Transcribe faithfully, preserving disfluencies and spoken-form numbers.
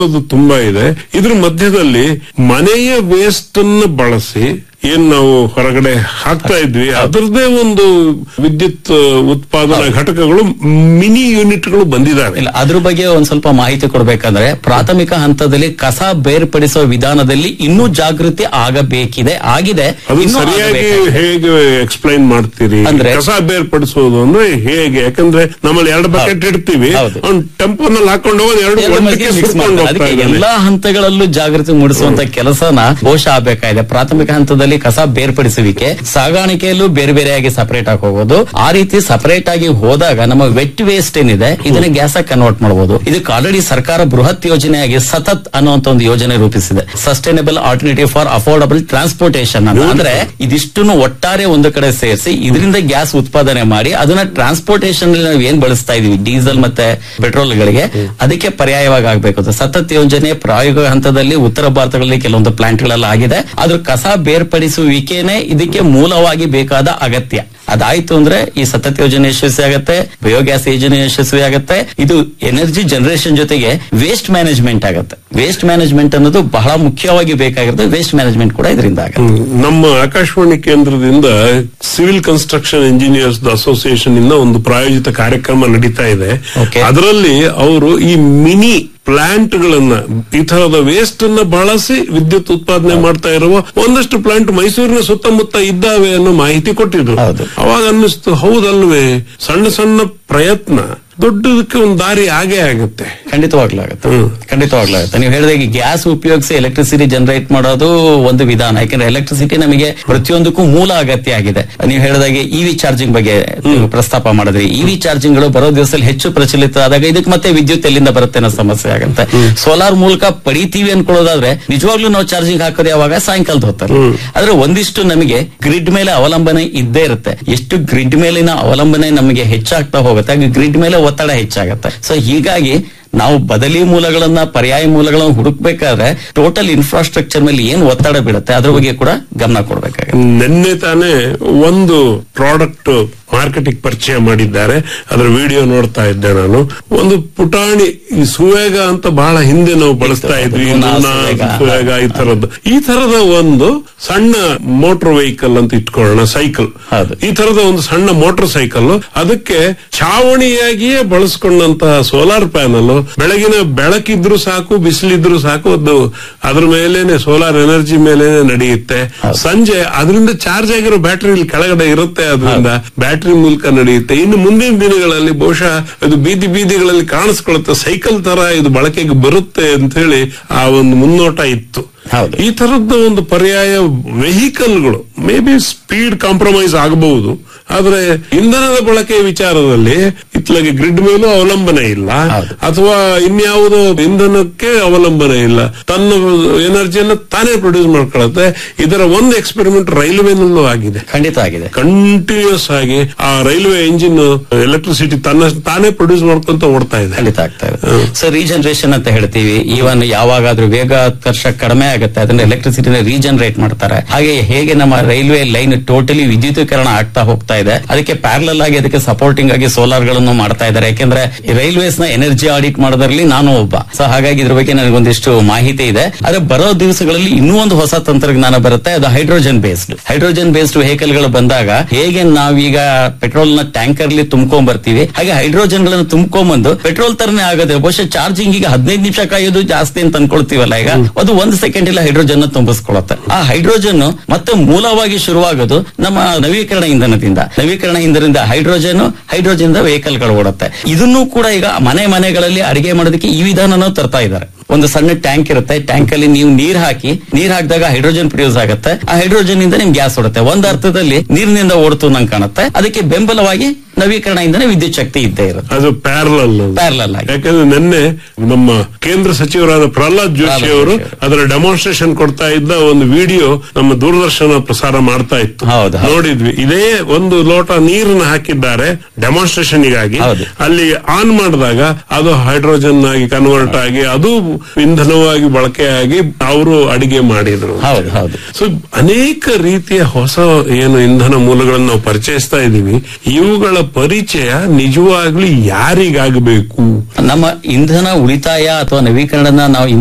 ಅದು ತುಂಬಾ ಇದೆ. ಇದ್ರ ಮಧ್ಯದಲ್ಲಿ ಮನೆಯ ವೇಸ್ಟ್ ಅನ್ನು ಬಳಸಿ ಏನ್ ನಾವು ಹೊರಗಡೆ ಹಾಕ್ತಾ ಇದ್ವಿ ಅದರದೇ ಒಂದು ವಿದ್ಯುತ್ ಉತ್ಪಾದನಾ ಘಟಕಗಳು ಮಿನಿ ಯೂನಿಟ್ಗಳು ಬಂದಿದ್ದಾವೆ. ಇಲ್ಲ, ಅದ್ರ ಬಗ್ಗೆ ಒಂದ್ ಸ್ವಲ್ಪ ಮಾಹಿತಿ ಕೊಡ್ಬೇಕಂದ್ರೆ ಪ್ರಾಥಮಿಕ ಹಂತದಲ್ಲಿ ಕಸ ಬೇರ್ಪಡಿಸುವ ವಿಧಾನದಲ್ಲಿ ಇನ್ನೂ ಜಾಗೃತಿ ಆಗಬೇಕಿದೆ, ಆಗಿದೆ. ಅದು ಸರಿಯಾಗಿ ಹೇಗೆ ಎಕ್ಸ್ಪ್ಲೈನ್ ಮಾಡ್ತೀರಿ? ಅಂದ್ರೆ ಕಸ ಬೇರ್ಪಡಿಸೋದು ಅಂದ್ರೆ ಹೇಗೆ? ಯಾಕಂದ್ರೆ ನಮ್ಮಲ್ಲಿ ಎರಡು ಬಕೆಟ್ ಇಡ್ತೀವಿ, ಟೆಂಪೋನಲ್ಲಿ ಹಾಕೊಂಡು ಹೋಗೋದು ಎರಡು ಎಲ್ಲಾ ಹಂತಗಳಲ್ಲೂ ಜಾಗೃತಿ ಮೂಡಿಸುವಂತ ಕೆಲಸನ ಬಹುಶಃ ಆಗಬೇಕಾಗಿದೆ. ಪ್ರಾಥಮಿಕ ಹಂತದಲ್ಲಿ ಕಸ ಬೇರ್ಪಡಿಸುವಿಕೆ, ಸಾಗಾಣಿಕೆಯಲ್ಲೂ ಬೇರೆ ಬೇರೆಯಾಗಿ ಸಪರೇಟ್ ಆಗಿ ಹೋಗೋದು. ಆ ರೀತಿ ಸಪರೇಟ್ ಆಗಿ ಹೋದಾಗ ನಮ್ಮ ವೆಟ್ ವೇಸ್ಟ್ ಏನಿದೆ ಇದನ್ನ ಗ್ಯಾಸ್ ಆಗಿ ಕನ್ವರ್ಟ್ ಮಾಡಬಹುದು. ಇದಕ್ಕೆ ಆಲ್ರೆಡಿ ಸರ್ಕಾರ ಬೃಹತ್ ಯೋಜನೆಯಾಗಿ ಸತತ್ ಅನ್ನುವಂತ ಒಂದು ಯೋಜನೆ ರೂಪಿಸಿದೆ, sustainable alternative for affordable transportation ಅಂತ. ಅಂದ್ರೆ ಇದಿಷ್ಟನ್ನು ಒಟ್ಟಾರೆ ಒಂದು ಕಡೆ ಸೇರಿಸಿ ಇದರಿಂದ ಗ್ಯಾಸ್ ಉತ್ಪಾದನೆ ಮಾಡಿ ಅದನ್ನ ಟ್ರಾನ್ಸ್ಪೋರ್ಟೇಷನ್ ನಾವು ಏನ್ ಬಳಸ್ತಾ ಇದೀವಿ ಡೀಸೆಲ್ ಮತ್ತೆ ಪೆಟ್ರೋಲ್ ಗಳಿಗೆ ಅದಕ್ಕೆ ಪರ್ಯಾಯವಾಗಿ ಆಗ್ಬೇಕು. ಸತತ್ ಯೋಜನೆ ಪ್ರಾಯೋಗಿಕ ಹಂತದಲ್ಲಿ ಉತ್ತರ ಭಾರತಗಳಲ್ಲಿ ಕೆಲವೊಂದು ಪ್ಲಾಂಟ್ ಗಳೆಲ್ಲ ಆಗಿದೆ. ಆದ್ರೂ ಕಸ ಬೇರ್ಪಡಿಸುವಿಕೆನೆ ಇದಕ್ಕೆ ಮೂಲವಾಗಿ ಬೇಕಾದ ಅಗತ್ಯ. ಅದಾಯ್ತು ಅಂದ್ರೆ ಈ ಸತತ ಯೋಜನೆ ಯಶಸ್ವಿ ಆಗುತ್ತೆ, ಬಯೋಗ್ಯಾಸ್ ಯೋಜನೆ ಯಶಸ್ವಿ ಆಗುತ್ತೆ. ಇದು ಎನರ್ಜಿ ಜನರೇಷನ್ ಜೊತೆಗೆ ವೇಸ್ಟ್ ಮ್ಯಾನೇಜ್ಮೆಂಟ್ ಆಗುತ್ತೆ. ವೇಸ್ಟ್ ಮ್ಯಾನೇಜ್ಮೆಂಟ್ ಅನ್ನೋದು ಬಹಳ ಮುಖ್ಯವಾಗಿ ಬೇಕಾಗಿರುತ್ತೆ. ವೇಸ್ಟ್ ಮ್ಯಾನೇಜ್ಮೆಂಟ್ ಕೂಡ ಇದರಿಂದ ಆಗುತ್ತೆ. ನಮ್ಮ ಆಕಾಶವಾಣಿ ಕೇಂದ್ರದಿಂದ ಸಿವಿಲ್ ಕನ್ಸ್ಟ್ರಕ್ಷನ್ ಇಂಜಿನಿಯರ್ಸ್ ಅಸೋಸಿಯೇಷನ್ ಇಂದ ಒಂದು ಪ್ರಾಯೋಜಿತ ಕಾರ್ಯಕ್ರಮ ನಡೀತಾ ಇದೆ. ಅದರಲ್ಲಿ ಅವರು ಈ ಮಿನಿ ಪ್ಲಾಂಟ್ ಗಳನ್ನ ಈ ತರದ ವೇಸ್ಟ್ ಅನ್ನ ಬಳಸಿ ವಿದ್ಯುತ್ ಉತ್ಪಾದನೆ ಮಾಡ್ತಾ ಇರುವ ಒಂದಷ್ಟು ಪ್ಲಾಂಟ್ ಮೈಸೂರಿನ ಸುತ್ತಮುತ್ತ ಇದ್ದಾವೆ ಅನ್ನೋ ಮಾಹಿತಿ ಕೊಟ್ಟಿದ್ರು. ಅವಾಗ ಅನ್ನಿಸ್ತು, ಹೌದಲ್ವೇ, ಸಣ್ಣ ಸಣ್ಣ ಪ್ರಯತ್ನ ದೊಡ್ಡದಕ್ಕೆ ಒಂದು ದಾರಿ ಆಗೇ ಆಗುತ್ತೆ. ಖಂಡಿತವಾಗ್ಲಾಗುತ್ತೆ ಖಂಡಿತವಾಗ್ಲಾಗುತ್ತೆ ನೀವು ಹೇಳಿದಾಗ ಗ್ಯಾಸ್ ಉಪಯೋಗಿಸಿ ಎಲೆಕ್ಟ್ರಿಸಿಟಿ ಜನರೇಟ್ ಮಾಡೋದು ಒಂದು ವಿಧಾನ. ಯಾಕಂದ್ರೆ ಎಲೆಕ್ಟ್ರಿಸಿಟಿ ನಮಗೆ ಪ್ರತಿಯೊಂದಕ್ಕೂ ಮೂಲ ಅಗತ್ಯ ಆಗಿದೆ. ನೀವು ಹೇಳಿದಾಗೆ ಇವಿ ಚಾರ್ಜಿಂಗ್ ಬಗ್ಗೆ ಪ್ರಸ್ತಾಪ ಮಾಡಿದ್ರಿ. ಇವಿ ಚಾರ್ಜಿಂಗ್ ಗಳು ಬರೋ ದಿವಸದಲ್ಲಿ ಹೆಚ್ಚು ಪ್ರಚಲಿತ ಆದಾಗ ಇದಕ್ಕೆ ಮತ್ತೆ ವಿದ್ಯುತ್ ಎಲ್ಲಿಂದ ಬರುತ್ತೆ ಅನ್ನೋ ಸಮಸ್ಯೆ ಆಗುತ್ತೆ. ಸೋಲಾರ್ ಮೂಲಕ ಪಡಿತೀವಿ ಅನ್ಕೊಳ್ಳೋದಾದ್ರೆ ನಿಜವಾಗ್ಲೂ ನಾವು ಚಾರ್ಜಿಂಗ್ ಹಾಕೋದು ಯಾವಾಗ ಸಾಯಂಕಾಲದ ಹೊತ್ತಲ್ಲಿ. ಆದ್ರೆ ಒಂದಿಷ್ಟು ನಮಗೆ ಗ್ರಿಡ್ ಮೇಲೆ ಅವಲಂಬನೆ ಇದ್ದೇ ಇರುತ್ತೆ. ಎಷ್ಟು ಗ್ರಿಡ್ ಮೇಲಿನ ಅವಲಂಬನೆ ನಮಗೆ ಹೆಚ್ಚಾಗ್ತಾ ಹೋಗುತ್ತೆ ಹಾಗೆ ಗ್ರಿಡ್ ಮೇಲೆ ಒತ್ತಡ ಹೆಚ್ಚಾಗುತ್ತೆ. ಸೊ ಹೀಗಾಗಿ ನಾವು ಬದಲಿ ಮೂಲಗಳನ್ನ ಪರ್ಯಾಯ ಮೂಲಗಳನ್ನ ಹುಡುಕ್ಬೇಕಾದ್ರೆ ಟೋಟಲ್ ಇನ್ಫ್ರಾಸ್ಟ್ರಕ್ಚರ್ ಮೇಲೆ ಏನ್ ಒತ್ತಡ ಬೀಳುತ್ತೆ ಅದ್ರ ಬಗ್ಗೆ ಕೂಡ ಗಮನ ಕೊಡ್ಬೇಕಾಗುತ್ತೆ. ನಿನ್ನೆ ತಾನೇ ಒಂದು ಪ್ರಾಡಕ್ಟ್ ಮಾರ್ಕೆಟಿಂಗ್ ಪರಿಚಯ ಮಾಡಿದ್ದಾರೆ, ಅದರ ವಿಡಿಯೋ ನೋಡ್ತಾ ಇದ್ದೆ ನಾನು. ಒಂದು ಪುಟಾಣಿ ಈ ಸುವೇಗ ಅಂತ ಬಹಳ ಹಿಂದೆ ನಾವು ಬಳಸ್ತಾ ಇದ್ವಿ, ಸುವೇಗ ಈ ತರದ್ದು. ಈ ತರದ ಒಂದು ಸಣ್ಣ ಮೋಟರ್ ವೆಹಿಕಲ್ ಅಂತ ಇಟ್ಕೊಳ್ಳೋಣ, ಸೈಕಲ್. ಈ ತರದ ಒಂದು ಸಣ್ಣ ಮೋಟರ್ ಸೈಕಲ್, ಅದಕ್ಕೆ ಛಾವಣಿಯಾಗಿಯೇ ಬಳಸ್ಕೊಂಡಂತಹ ಸೋಲಾರ್ ಪ್ಯಾನಲ್. ಬೆಳಗಿನ ಬೆಳಕಿದ್ರು ಸಾಕು, ಬಿಸಿಲಿದ್ರು ಸಾಕು, ಅದು ಅದ್ರ ಮೇಲೇನೆ ಸೋಲಾರ್ ಎನರ್ಜಿ ಮೇಲೇನೆ ನಡೆಯುತ್ತೆ. ಸಂಜೆ ಅದರಿಂದ ಚಾರ್ಜ್ ಆಗಿರೋ ಬ್ಯಾಟರಿ ಇಲ್ಲಿ ಕೆಳಗಡೆ ಇರುತ್ತೆ, ಅದರಿಂದ ಬ್ಯಾಟರಿ ಮೂಲಕ ನಡೆಯುತ್ತೆ. ಇನ್ನು ಮುಂದಿನ ದಿನಗಳಲ್ಲಿ ಬಹುಶಃ ಅದು ಬೀದಿ ಬೀದಿಗಳಲ್ಲಿ ಕಾಣಿಸ್ಕೊಳ್ಳುತ್ತೆ, ಸೈಕಲ್ ತರ ಇದು ಬಳಕೆಗೆ ಬರುತ್ತೆ ಅಂತ ಹೇಳಿ ಆ ಒಂದು ಮುನ್ನೋಟ ಇತ್ತು. ಈ ತರದ ಒಂದು ಪರ್ಯಾಯ ವೆಹಿಕಲ್ಗಳು ಮೇ ಬಿ ಸ್ಪೀಡ್ ಕಾಂಪ್ರಮೈಸ್ ಆಗಬಹುದು, ಆದ್ರೆ ಇಂಧನದ ಬಳಕೆ ವಿಚಾರದಲ್ಲಿ ಇತ್ಲಾಗೆ ಗ್ರಿಡ್ ಮೇಲೂ ಅವಲಂಬನೆ ಇಲ್ಲ, ಅಥವಾ ಇನ್ಯಾವುದೋ ಇಂಧನಕ್ಕೆ ಅವಲಂಬನೆ ಇಲ್ಲ, ತನ್ನ ಎನರ್ಜಿಯನ್ನು ತಾನೇ ಪ್ರೊಡ್ಯೂಸ್ ಮಾಡ್ಕೊಳ್ಳುತ್ತೆ. ಇದರ ಒಂದು ಎಕ್ಸ್ಪೆರಿಮೆಂಟ್ ರೈಲ್ವೆನಲ್ಲೂ ಆಗಿದೆ. ಖಂಡಿತ ಆಗಿದೆ. ಕಂಟಿನ್ಯೂಸ್ ಆಗಿ ಆ ರೈಲ್ವೆ ಇಂಜಿನ್ ಎಲೆಕ್ಟ್ರಿಸಿಟಿ ತನ್ನ ತಾನೇ ಪ್ರೊಡ್ಯೂಸ್ ಮಾಡ್ಕೊಂತ ಓಡ್ತಾ ಇದೆ. ಖಂಡಿತ ಆಗ್ತಾ ಇದೆ. ಸೊ ರೀಜನರೇಷನ್ ಅಂತ ಹೇಳ್ತೀವಿ. ಈವನ್ ಯಾವಾಗಾದ್ರೂ ವೇಗೋತ್ಕರ್ಷ ಕಡಿಮೆ ಆಗುತ್ತೆ ಅದನ್ನ ಎಲೆಕ್ಟ್ರಿಸಿಟಿನ ರೀಜನರೇಟ್ ಮಾಡ್ತಾರೆ. ಹಾಗೆ ಹೇಗೆ ನಮ್ಮ ರೈಲ್ವೆ ಲೈನ್ ಟೋಟಲಿ ವಿದ್ಯುತೀಕರಣ ಆಗ್ತಾ ಹೋಗ್ತಾ ಇದೆ, ಅದಕ್ಕೆ ಪ್ಯಾರಲಲ್ ಆಗಿ ಅದಕ್ಕೆ ಸಪೋರ್ಟಿಂಗ್ ಆಗಿ ಸೋಲಾರ್ ಗಳನ್ನು ಮಾಡ್ತಾ ಇದ್ದಾರೆ. ಯಾಕೆಂದ್ರೆ ರೈಲ್ವೇಸ್ ನ ಎನರ್ಜಿ ಆಡಿಟ್ ಮಾಡೋದ್ರಲ್ಲಿ ನಾನು ಒಬ್ಬ. ಸೊ ಹಾಗಾಗಿ ಇದ್ರ ಬಗ್ಗೆ ನನಗೊಂದಿಷ್ಟು ಮಾಹಿತಿ ಇದೆ. ಆದ್ರೆ ಬರೋ ದಿವಸಗಳಲ್ಲಿ ಇನ್ನೂ ಒಂದು ಹೊಸ ತಂತ್ರಜ್ಞಾನ ಬರುತ್ತೆ, ಅದು hydrogen based. Hydrogen based vehicle ಗಳು ಬಂದಾಗ ಹೇಗೆ ನಾವೀಗ ಪೆಟ್ರೋಲ್ ನ ಟ್ಯಾಂಕರ್ ಅಲ್ಲಿ ತುಂಬ್ಕೊಂಡ್ ಬರ್ತೀವಿ, ಹಾಗೆ ಹೈಡ್ರೋಜನ್ ಗಳನ್ನು ತುಂಬ್ಕೊಂಡ್ಬಂದು ಪೆಟ್ರೋಲ್ ತರನೇ ಆಗುತ್ತೆ. ಬಹುಶಃ ಚಾರ್ಜಿಂಗ್ ಈಗ ಹದಿನೈದು ನಿಮಿಷ ಕಾಯೋದು ಜಾಸ್ತಿ ಅಂತ ಅನ್ಕೊಳ್ತೀವಲ್ಲ, ಈಗ ಅದು ಒಂದು ಸೆಕೆಂಡ್ ಇಲ್ಲ ಹೈಡ್ರೋಜನ್ ತುಂಬಿಸ್ಕೊಳ್ಳುತ್ತೆ. ಆ ಹೈಡ್ರೋಜನ್ ಮತ್ತೆ ಮೂಲವಾಗಿ ಶುರುವಾಗೋದು ನಮ್ಮ ನವೀಕರಣ ಇಂಧನದಿಂದ. ನವೀಕರಣ ಇಂಧನದಿಂದ ಹೈಡ್ರೋಜನ್, ಹೈಡ್ರೋಜನ್ ವೆಹಿಕಲ್ ಗಳು ಓಡುತ್ತೆ. ಇದನ್ನು ಕೂಡ ಈಗ ಮನೆ ಮನೆಗಳಲ್ಲಿ ಅಡಿಗೆ ಮಾಡೋದಕ್ಕೆ ಈ ವಿಧಾನನೂ ತರ್ತಾ ಇದ್ದಾರೆ. ಒಂದು ಸಣ್ಣ ಟ್ಯಾಂಕ್ ಇರುತ್ತೆ, ಟ್ಯಾಂಕ್ ಅಲ್ಲಿ ನೀವು ನೀರ್ ಹಾಕಿ, ನೀರ್ ಹಾಕಿದಾಗ ಹೈಡ್ರೋಜನ್ ಪ್ರೊಡ್ಯೂಸ್ ಆಗುತ್ತೆ. ಆ ಹೈಡ್ರೋಜನ್ ಇಂದ ನಿಮ್ಗೆ ಗ್ಯಾಸ್ ಓಡುತ್ತೆ. ಒಂದ್ ಅರ್ಥದಲ್ಲಿ ನೀರಿನಿಂದ ಓಡ್ತು ನಂಗೆ ಕಾಣುತ್ತೆ. ಅದಕ್ಕೆ ಬೆಂಬಲವಾಗಿ ನವೀಕರಣ ಇಂಧನ ವಿದ್ಯುತ್ ಶಕ್ತಿ ಇದ್ದೇ ಇರುತ್ತೆ. ಅದು ಪ್ಯಾರಲಲ್ ಪ್ಯಾರಲಲ್ ಆಗಿ. ಯಾಕಂದ್ರೆ ನಿನ್ನೆ ನಮ್ಮ ಕೇಂದ್ರ ಸಚಿವರಾದ ಪ್ರಹ್ಲಾದ್ ಜೋಶಿ ಅವರು ಅದರ ಡೆಮಾನ್ಸ್ಟ್ರೇಷನ್ ಕೊಡ್ತಾ ಇದ್ದ ಒಂದು ವಿಡಿಯೋ ನಮ್ಮ ದೂರದರ್ಶನ ಪ್ರಸಾರ ಮಾಡ್ತಾ ಇತ್ತು, ನೋಡಿದ್ವಿ. ಇದೇ ಒಂದು ಲೋಟ ನೀರನ್ನು ಹಾಕಿದ್ದಾರೆ ಡೆಮಾನ್ಸ್ಟ್ರೇಷನ್ ಗಾಗಿ. ಅಲ್ಲಿ ಆನ್ ಮಾಡಿದಾಗ ಅದು ಹೈಡ್ರೋಜನ್ ಆಗಿ ಕನ್ವರ್ಟ್ ಆಗಿ ಅದು ಇಂಧನವಾಗಿ ಬಳಕೆಯಾಗಿ ಅವರು ಅಡಿಗೆ ಮಾಡಿದ್ರು. ಸೊ ಅನೇಕ ರೀತಿಯ ಹೊಸ ಏನು ಇಂಧನ ಮೂಲಗಳನ್ನು ನಾವು ಪರಿಚಯಿಸ್ತಾ ಇದ್ದೀವಿ. ಇವುಗಳ ಪರಿಚಯ ನಿಜವಾಗ್ಲೂ ಯಾರಿಗಾಗಬೇಕು? ನಮ್ಮ ಇಂಧನ ಉಳಿತಾಯ ಅಥವಾ ನವೀಕರಣ ನಾವು